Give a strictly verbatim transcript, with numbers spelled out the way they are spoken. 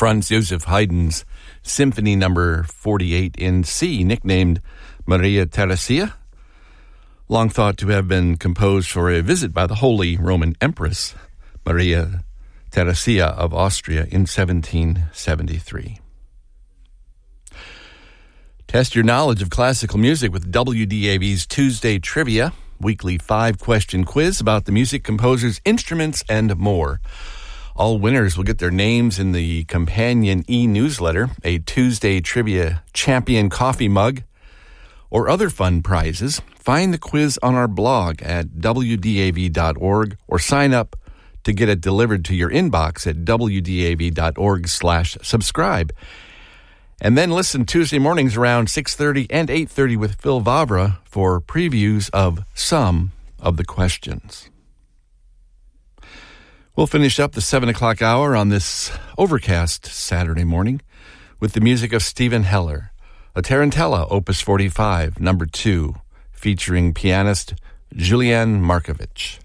Franz Joseph Haydn's Symphony Number forty-eight in C, nicknamed Maria Theresia, long thought to have been composed for a visit by the Holy Roman Empress Maria Theresia of Austria in seventeen seventy-three. Test your knowledge of classical music with W D A V's Tuesday Trivia, weekly five-question quiz about the music composers, instruments, and more. All winners will get their names in the companion e-newsletter, a Tuesday Trivia Champion coffee mug, or other fun prizes. Find the quiz on our blog at W D A V dot org or sign up to get it delivered to your inbox at W D A V dot org slash subscribe. And then listen Tuesday mornings around six thirty and eight thirty with Phil Vavra for previews of some of the questions. We'll finish up the seven o'clock hour on this overcast Saturday morning with the music of Steven Heller, a Tarantella, Opus forty-five, number two, featuring pianist Julian Markovich.